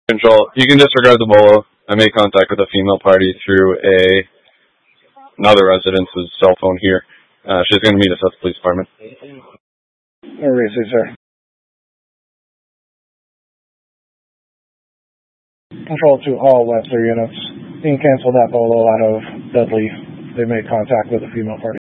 Control, you can disregard the bolo. I made contact with a female party through another resident's cell phone here. She's going to meet us at the police department. Where is it, sir? Control to all Webster units. You can cancel that bolo out of Dudley. They made contact with a female party.